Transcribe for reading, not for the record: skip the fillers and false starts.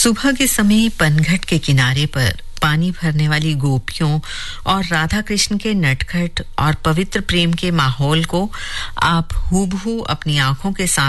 सुबह के समय पनघट के किनारे पर पानी भरने वाली गोपियों और राधा कृष्ण के नटखट और पवित्र प्रेम के माहौल को आप हूबहू अपनी आंखों के सामने